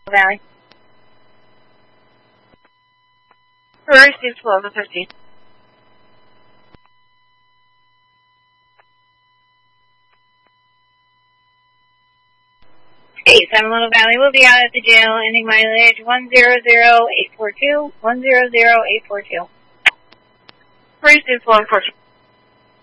Valley. Reverse is 12-15. Hey, 7 Little Valley will be out at the jail, ending mileage 100842, 100842. Reverse is 12-14.